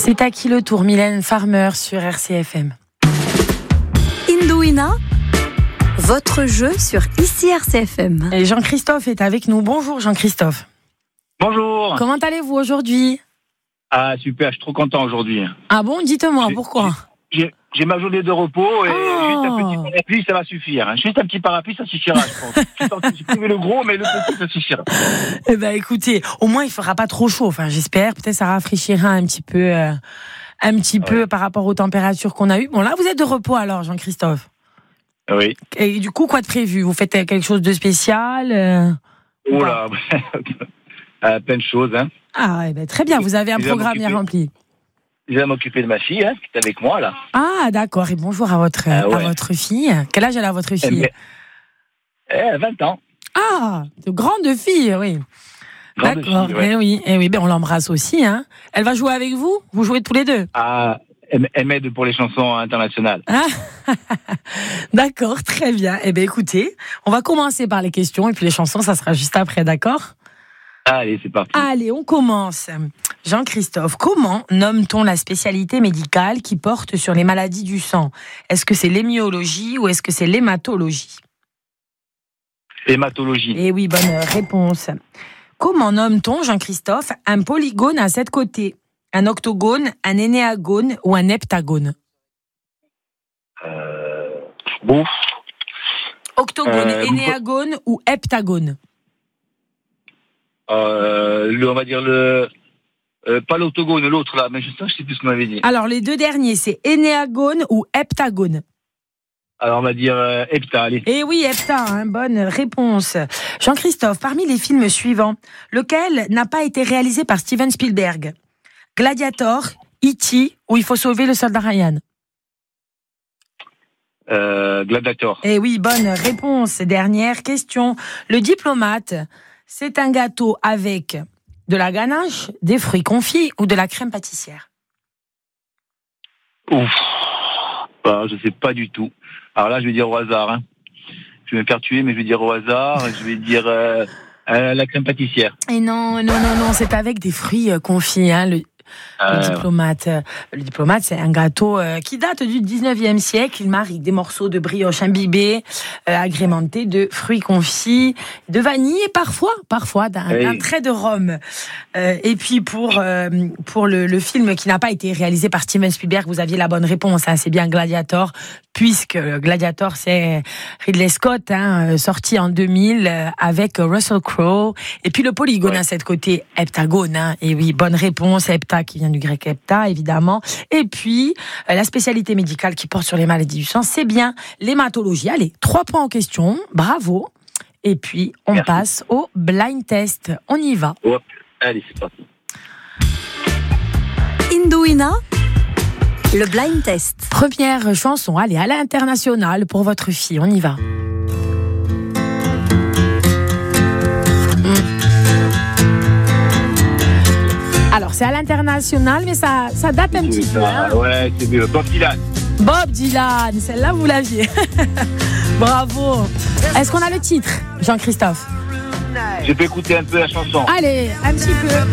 C'est à qui le tour, Mylène Farmer sur RCFM. Indouina, votre jeu sur ici RCFM. Et Jean-Christophe est avec nous. Bonjour Jean-Christophe. Bonjour. Comment allez-vous aujourd'hui ? Ah super, je suis trop content aujourd'hui. Ah bon, dites-moi, pourquoi ? J'ai ma journée de repos et juste un petit parapluie, ça va suffire. Juste un petit parapluie, ça suffira, je pense. J'ai trouvé le gros, mais le petit, ça suffira. Eh ben, écoutez, au moins il fera pas trop chaud. Enfin, j'espère. Peut-être ça rafraîchira un petit peu par rapport aux températures qu'on a eues. Bon, là, vous êtes de repos alors, Jean-Christophe. Oui. Et du coup, quoi de prévu ? Vous faites quelque chose de spécial Oh là, plein de choses. Hein. Ah, eh ben, très bien. Vous avez un programme bien rempli. Je vais m'occuper de ma fille, hein, qui est avec moi là. Ah, d'accord. Et bonjour à votre fille. Quel âge elle a votre fille ? 20 ans. Ah, de grande fille, oui. Grande d'accord. Fille, ouais. Eh oui, ben on l'embrasse aussi, hein. Elle va jouer avec vous ? Vous jouez tous les deux ? Ah, elle m'aide pour les chansons internationales. Ah, d'accord, très bien. Eh bien, écoutez, on va commencer par les questions et puis les chansons, ça sera juste après, d'accord ? Allez, c'est parti. Allez, on commence. Jean-Christophe, comment nomme-t-on la spécialité médicale qui porte sur les maladies du sang ? Est-ce que c'est l'hémiologie ou est-ce que c'est l'hématologie ? Hématologie. Eh oui, bonne réponse. Comment nomme-t-on, Jean-Christophe, un polygone à 7 côtés ? Un octogone, un énéagone ou un heptagone ? Bon. Octogone, énéagone ou heptagone ? On va dire pas l'octogone, l'autre là, mais je sais plus ce qu'on m'avait dit. Alors, les deux derniers, c'est énéagone ou heptagone ? Alors, on va dire hepta, allez. Eh oui, hepta, bonne réponse. Jean-Christophe, parmi les films suivants, lequel n'a pas été réalisé par Steven Spielberg ? Gladiator, E.T. ou Il faut sauver le soldat Ryan ? Gladiator. Eh oui, bonne réponse. Dernière question. Le diplomate, c'est un gâteau avec de la ganache, des fruits confits ou de la crème pâtissière ? Ouf. Je sais pas du tout. Alors là, je vais dire au hasard. Hein. Je vais me faire tuer, mais je vais dire au hasard. Je vais dire la crème pâtissière. Et non, c'est avec des fruits confits, hein, le diplomate. Le diplomate, c'est un gâteau qui date du 19e siècle. Il marie des morceaux de brioche imbibés, agrémentés de fruits confits, de vanille et parfois d'un trait de rhum. Et puis pour le film qui n'a pas été réalisé par Steven Spielberg, vous aviez la bonne réponse. Hein, c'est bien Gladiator, puisque Gladiator, c'est Ridley Scott, sorti en 2000 avec Russell Crowe. Et puis le polygone à cette côté, heptagone. Hein, et oui, bonne réponse, hepta qui vient du grec hepta, évidemment. Et puis, la spécialité médicale qui porte sur les maladies du sang, c'est bien l'hématologie. Allez, 3 points en question, bravo. Et puis, on passe au blind test. On y va. Hop. Allez, c'est parti. Indouina, le blind test. Première chanson, allez, à l'international pour votre fille, on y va. Alors, c'est à l'international, mais ça date un petit peu. Hein. Ouais, c'est mieux. Bob Dylan. Bob Dylan, celle-là, vous l'aviez. Bravo. Est-ce qu'on a le titre, Jean-Christophe ? Je peux écouter un peu la chanson. Allez, un petit peu.